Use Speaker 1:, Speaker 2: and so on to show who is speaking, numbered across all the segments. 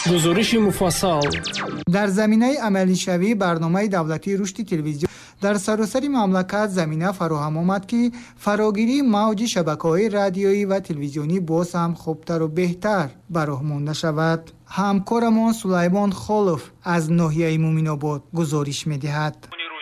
Speaker 1: гузориши муфассал
Speaker 2: дар заминаи амалишавии барномаи давлатии рушди телевизион дар саросари мамлакат замина фароҳам омад, ки фарогирии мавҷи шабакаҳои радиоӣ ва телевизионӣ боз ҳам хубтару беҳтар ба роҳ монда шавад. ҳамкорамон Сулаймон Холов аз ноҳияи Муминобод гузориш медиҳад.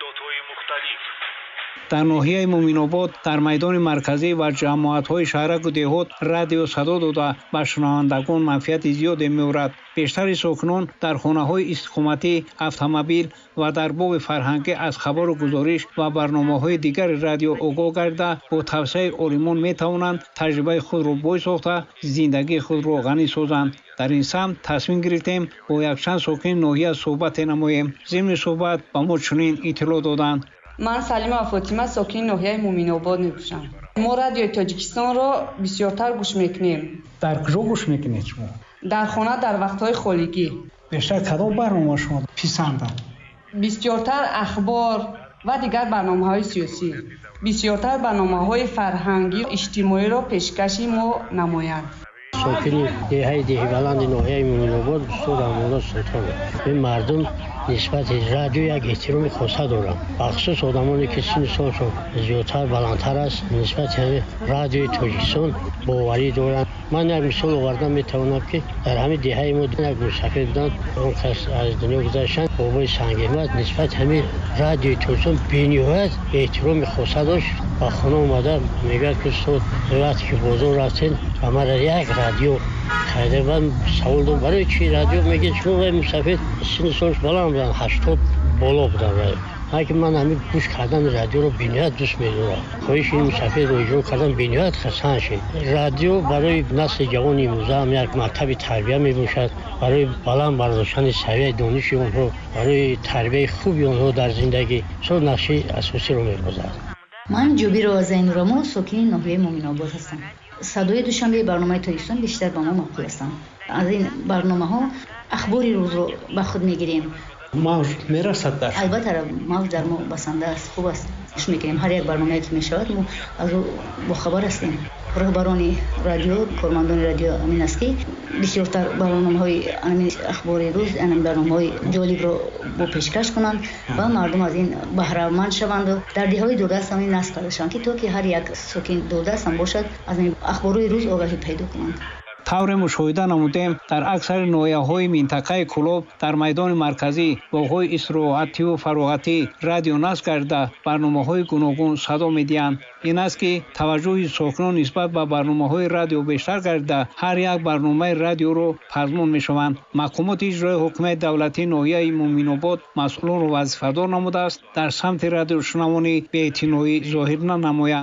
Speaker 3: дар ноҳияи Муминобод дар майдони марказӣ ва ҷамоатҳои шаҳраку деҳот радио садо дода ба шунавандагон манфиати зиёде меорад. бештари сокинон дар хонаҳои истиқоматӣ, автомобил ва дар боби фарҳангӣ аз хабару гузориш ва барномаҳои дигари радио огоҳ гарда бо тавсияи олимон метавонанд таҷрибаи худро бой сохта зиндагии худро ғанӣ созанд. дар ин самт тасмим гирифтем бо якчанд сокини ноҳия суҳбате намоем. зимни суҳбат ба мо чунин иттилоъ доданд.
Speaker 4: ман Салима Фотима сокини ноҳияи Муминобод мебошам. мо радиои Тоҷикистонро бисёртар гӯш мекунем.
Speaker 3: дар куҷо гӯш мекунед шумо?
Speaker 4: дар хона дар вақтҳои холигӣ.
Speaker 3: бештар кадом барнома шумо писандад?
Speaker 4: бисёртар ахбор ва дигар барномаҳои сиёсӣ. бисёртар барномаҳои фарҳангӣ иҷтимоиро пешкаши мо намоянд.
Speaker 5: сокини деҳаи деҳибаланди ноҳияи Муминобод Устод Амонат Султон. ин мардум нисбати радио як эҳтироми хоса дорам. бахусус одамоне ки синни солшон зиёдтар баландтар аст нисбати ҳамин радиои Тоҷикистон боварӣ доранд. ман як мисол оварда метавонам ки дар ҳамин деҳаи мо як мусафир буданд, он кас аз дунё гузаштанд, бобои Сангеҳмат нисбати ҳамин радиои Тоҷикистон бениҳоят эҳтироми хоса дошт. ба хона омада мегӯяд ки устод вақте ки бозор рафтем ва мара як радио хайда ба савол дод, барои чӣ радио? мегӯяд шумо вай мусафир синни солш баланд буданд, 80 боло буданд. ҳаки ман ҳамин гӯш кардани радиоро бениҳоят дӯст медорам. хоҳиши ин мусафирро иҷро кардан бениҳоят хасан шед. радио барои насли ҷавони имрӯза ҳам як мактаби тарбия мебошад, барои баланд бардоштани савияи дониши онҳо, барои тарбияи хуби онҳо дар зиндагӣ со нақши асосиро мебозад.
Speaker 6: ман ҷобиро Зайнурамо сокини ноҳияи Муминобод ҳастам. садои душанбе барномаи Тоҷикистон бештар ба мо мақбул астанд. аз ин барномаҳо ахбори рӯзро ба худ мегирем.
Speaker 3: мавҷ мерасад дар
Speaker 6: албатта мавҷ дар мо басанда аст, хуб аст, гӯш мекунем. ҳар як барномае ки мешавад мо аз ӯ бохабар ҳастем. роҳбарони радио, кормандони радио амин аст ки бисёртар барномаҳои ахбори рӯз, барномаҳои ҷолибро бо пешкаш кунанд ва мардум аз ин баҳраманд шаванду дар деҳаҳои дурдаст ҳам насб карда шаванд ки то ки ҳар як сокин дурдаст ҳам бошад аз ахборои рӯз огаҳӣ пайдо кунанд.
Speaker 3: тавре мушоҳида намудем дар аксари ноҳияҳои минтақаи Кӯлоб дар майдони марказӣ боғҳои истироҳативу фароғатӣ радио насб карда барномаҳои гуногун садо медиҳанд. ин аст ки таваҷҷӯҳи сокинон нисбат ба барномаҳои радио бештар гардида ҳар як барномаи радиоро пазмон мешаванд. маҳкумоти иҷрои ҳокимияти давлатии ноҳияи Муминобод масъулонро вазифадор намудааст дар самти радиошунавонӣ беэътиноӣ зоҳир нанамоянд.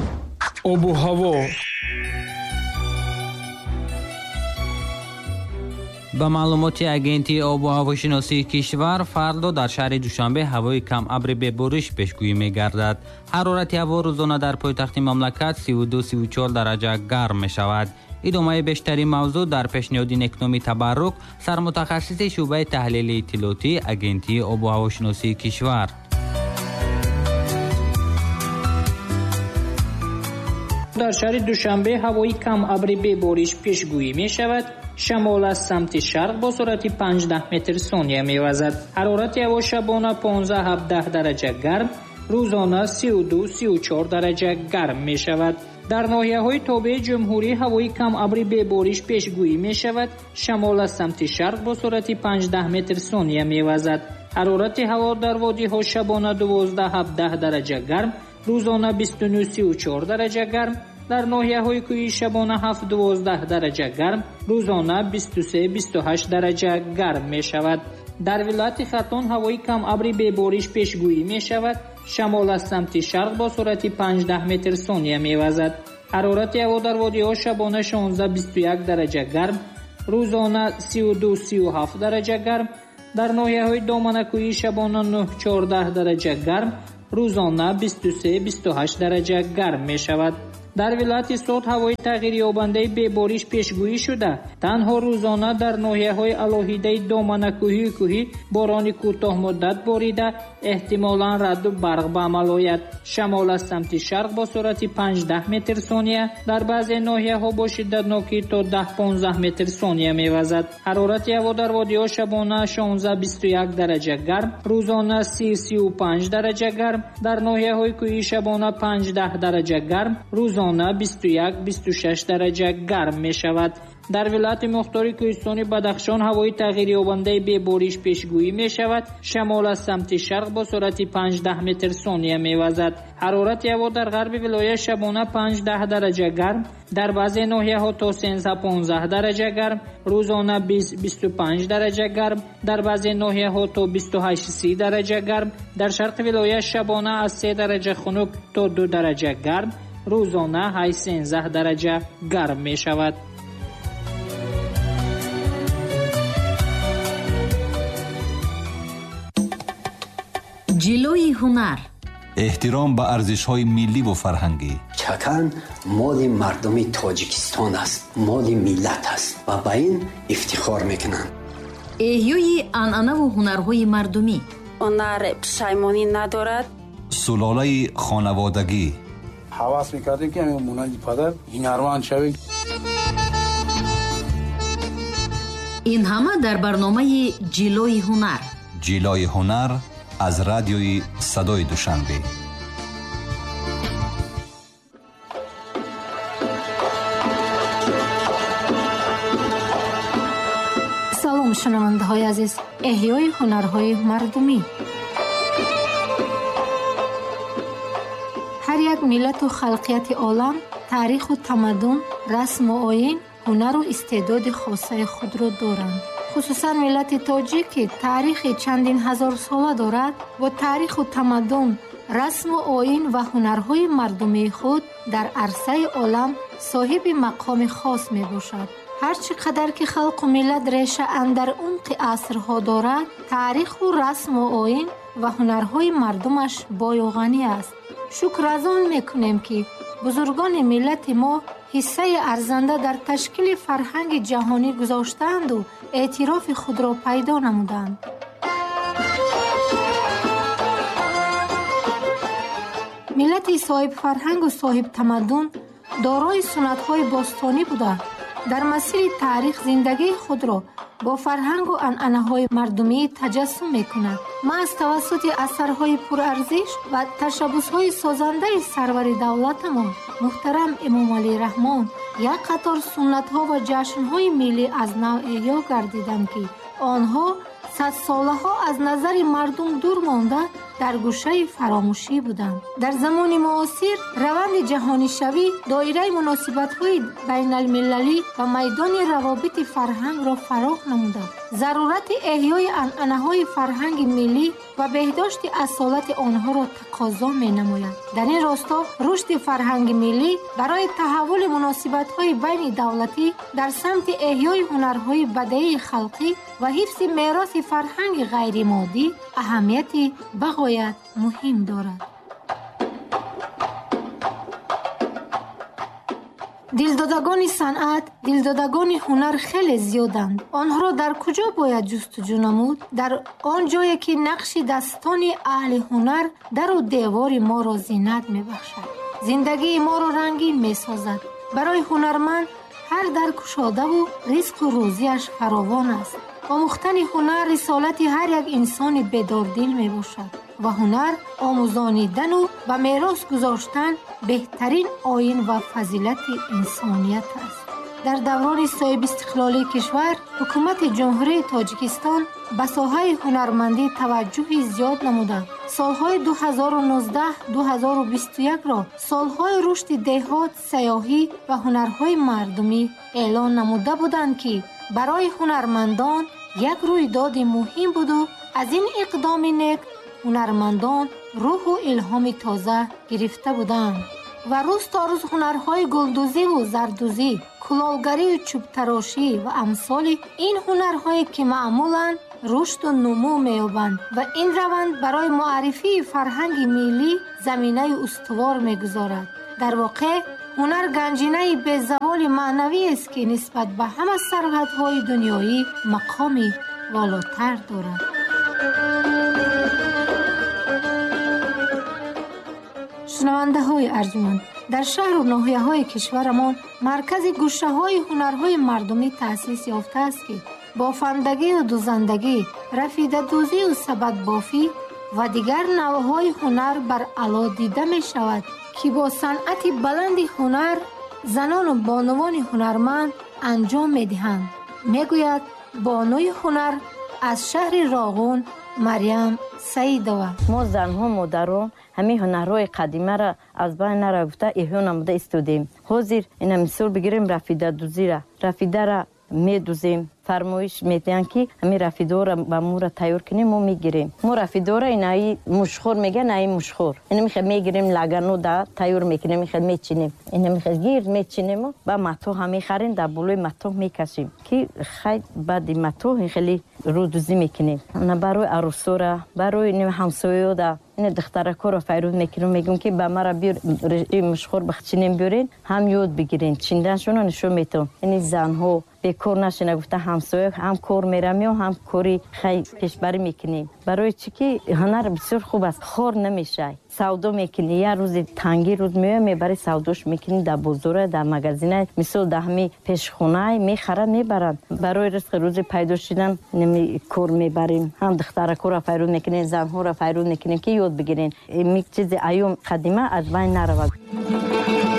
Speaker 1: обу ҳаво.
Speaker 7: ба маълумоти агентии обу ҳавошиносии кишвар фардо дар шаҳри Душанбе ҳавои кам абри бебориш пешгӯӣ мегардад. ҳарорати ҳаво рӯзона дар пойтахти мамлакат 32-34 дараҷа гарм мешавад. идомаи бештари мавзӯъ дар пешниҳоди некноми Табаррук, сармутахассиси шуъбаи таҳлили иттилоотӣ агентии обу ҳавошиносии кишвар.
Speaker 8: дар шаҳри Душанбе ҳавои кам абри бебориш пешгӯӣ мешавад. шамол аз самти шарқ бо суръати 15 метр сония мевазад. ҳарорати ҳаво шабона 15-17 дараҷа гарм, рӯзона 32-34 дараҷа гарм мешавад. дар ноҳияҳои тобеи ҷумҳурӣ ҳавои кам абри бебориш пешгӯӣ мешавад. шамол аз самти шарқ бо суръати 15 метр сония мевазад. ҳарорати ҳаво дар водиҳо шабона 12-17 дараҷа гарм, рӯзона 29-34 дараҷа гарм, дар ноҳияҳои кӯҳӣ шабона 7-12 дараҷа гарм, рӯзона 23-28 дараҷа гарм мешавад. дар вилояти Хатон ҳавои кам абри бебориш пешгӯӣ мешавад. шамол аз самти шарқ бо суръати 15 метр сония мевазад. ҳарорати ҳаво дар водиҳо шабона 16-21 дараҷа гарм, рӯзона 32-37 дараҷа гарм, дар ноҳияҳои доманакӯҳӣ шабона 9-14 дараҷа гарм, рӯзона 23-28 дараҷа гарм мешавад. дар вилояти Суд ҳавои тағйирёбандаи бебориш пешгӯӣ шуда, танҳо рӯзона дар ноҳияҳои алоҳидаи доманакӯҳию кӯҳӣ борони кӯтоҳмуддат борида эҳтимолан радду барқ ба амал ояд. Шамол аз самти шарқ бо суръати 5-10 метр сония, дар баъзе ноҳияҳо бо шиддатнокӣ то 10-15 метр сония мевазад. ҳарорати ҳаво дар водиҳо шабона 16-21 дараҷа гарм, рӯзона 30-35 дараҷа гарм, дар ноҳияҳои кӯҳӣ шабона 5-10 дараҷа гарм, рӯзона 21-26 дараҷа гарм мешавад. дар вилояти мухтори кӯҳистони Бадахшон ҳавои тағйирёбандаи бебориш пешгӯӣ мешавад. Шамол аз самти шарқ бо суръати 5-10 метр сония мевазад. ҳарорати ҳаво дар ғарби вилоят шабона 5-10 дараҷа гарм, дар баъзе ноҳияҳо то 13-15 дараҷа гарм, рӯзона 20-25 дараҷа гарм, дар баъзе ноҳияҳо то 28-30 дараҷа гарм, дар шарқи вилоят шабона аз 3 дараҷа хунук то 2 дараҷа гарм, рӯзона 8-13 дараҷа гарм мешавад.
Speaker 9: ҷилои ҳунар,
Speaker 10: эҳтиром ба арзишҳои милливу фарҳангӣ.
Speaker 11: чакан моли мардуми тоҷикистон аст, моли миллат аст ва ба ин ифтихор мекунанд.
Speaker 9: эҳёи анъанаву ҳунарҳои мардумӣ.
Speaker 12: ҳунар пушаймонӣ надорад.
Speaker 10: сулолаи хонаводагӣ.
Speaker 13: ҳавас мекардем ки ҳамин монанди падар ҳунарманд шавем.
Speaker 9: ин ҳама дар барномаи ҷилои ҳунар.
Speaker 10: ҷилои ҳунар аз радиои Садои Душанбе.
Speaker 14: салом шунавандаҳои азиз, эҳёи ҳунарҳои мардумӣ. ҳар як миллату халқияти олам таъриху тамаддун, расму оин, ҳунару истеъдоди хосаи худро доранд. хусусан миллати тоҷик ки таърихи чандин ҳазорсола дорад, бо таъриху тамаддун, расму оин ва ҳунарҳои мардумии худ дар арсаи олам соҳиби мақоми хос мебошад. ҳар чӣ қадар ки халқу миллат решаан дар умқи асрҳо дорад, таъриху расму оин ва ҳунарҳои мардумаш бою ғанӣ аст. шукр аз он мекунем ки бузургони миллати мо ҳиссаи арзанда дар ташкили фарҳанги ҷаҳонӣ гузоштаанду эътирофи худро пайдо намуданд. миллати соҳибфарҳангу соҳибтамаддун дорои суннатҳои бостонӣ буда, дар масири таърих зиндагии худро бо фарҳангу анъанаҳои мардумӣ таҷассум мекунад. ма аз тавассути асарҳои пурарзиш ва ташаббусҳои созандаи сарвари давлатамон муҳтарам Эмомалӣ Раҳмон як қатор суннатҳо ва ҷашнҳои миллӣ аз нав эҳё гардиданд ки онҳо садсолаҳо аз назари мардум дур монда дар гӯшаи фаромӯшӣ буданд. дар замони муосир раванди ҷаҳонишавӣ доираи муносибатҳои байналмилалӣ ва майдони равобити фарҳангро фароғ намуда, зарурати эҳёи анъанаҳои фарҳанги миллӣ ва беҳдошти асолати онҳоро тақозо менамояд. дар ин росто рушди фарҳанги миллӣ барои таҳаввули муносибатҳои байни давлатӣ дар самти эҳёи ҳунарҳои бадеии халқӣ ва ҳифзи мероси фарҳанги ғайримоддӣ аҳамияти бағоят муҳим дорад. дилдодагони санъат, дилдодагони ҳунар хеле зиёданд. онҳоро дар куҷо бояд ҷустуҷӯ намуд? дар он ҷое ки нақши дастони аҳли ҳунар дару девори моро зинат мебахшад, зиндагии моро рангин месозад. барои ҳунарманд ҳар дар кушодаву ризқу рӯзиаш фаровон аст. омӯхтани ҳунар рисолати ҳар як инсони бедордил мебошад ва ҳунар омӯзонидану ба мерос гузоштан беҳтарин оин ва фазилати инсоният аст. дар даврони соҳибистиқлолии кишвар ҳукумати ҷумҳурии Тоҷикистон ба соҳаи ҳунармандӣ таваҷҷӯҳи зиёд намуда, солҳои 2019-2021-ро солҳои рушди деҳот, сайёҳӣ ва ҳунарҳои мардумӣ эълон намуда буданд ки барои ҳунармандон як рӯйдоди муҳим буду. аз ин иқдоми нек ҳунармандон рӯҳу илҳоми тоза гирифта буданд ва рӯз то рӯз ҳунарҳои гулдӯзиву зардӯзӣ, кулолгарию чӯбтарошӣ ва амсоли ин ҳунарҳое ки маъмулан рушду нумӯ меёбанд ва ин раванд барои муаррифии фарҳанги миллӣ заминаи устувор мегузорад. дар воқеъ ҳунар ганҷинаи безаволи маънавиест ки нисбат ба ҳама сарҳадҳои дунёӣ мақоми волотар дорад. шунавандаҳои арҷуманд, дар шаҳру ноҳияҳои кишварамон маркази гӯшаҳои ҳунарҳои мардумӣ таъсис ёфтааст ки бофандагию дузандагӣ, рафидадузию сабадбофӣ ва дигар навъҳои ҳунар бар аъло дида мешавад, ки бо санъати баланди ҳунар занону бонувони ҳунарманд анҷом медиҳанд, мегӯяд бонуи ҳунар аз шаҳри Роғун Марьям Саидова.
Speaker 15: мо занҳо модарон ҳамин ҳунарҳои қадимаро аз байн нарафта иҳё намуда истодем. ҳозир ина мисол бигирем рафидадузира. рафидара медузем, фармоиш медиҳанд ки ҳамин рафидора ба мура тайёр кунем, мо мегирем. мо рафидора инаи мушхор меган, аи мушхор. Ина мехел мегирем лагану да тайёр мекунем, мехел мечинем. Ина мехел гирд мечинем, ба матоҳ ҳам мехарем, дар болои матоҳ мекашем, ки хай баъди матоҳ хеле рӯдузӣ мекунем. Ина барои арӯсора, барои ҳамсоёда ина духтаракоро файруд мекунем, мегӯм ки ба мара биёр мушхор бахчинем биёрен, ҳам ёд бигирен, чинданшонро нишон метавон. Ини занҳо бекор нашина гуфта ҳамсоя ҳам кор мерам ё ҳам кори хай пешбарӣ мекунем. барои чӣ ки ҳунар бисёр хуб аст, хор намешай. савдо мекунӣ, як рӯзи танги рӯз меоя мебари савдош мекунӣ дар бозора, дар магазина, мисол дар ҳамин пешхона мехарад мебарад. барои ризқи рӯзи пайдо шудан ними кор мебарем. ҳам духтаракоро файруд мекунем, занҳоро файруд мекунем ки ёд бигирен. ин чизи айём қадима аз байн наравад.